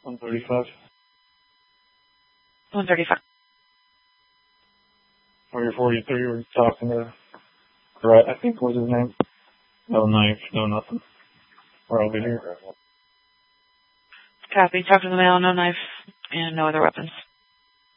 135. 135. Or your 43 was talking to Brett, I think was his name. No knife, no nothing. We're over here. Copy. Talk to the male, no knife, and no other weapons.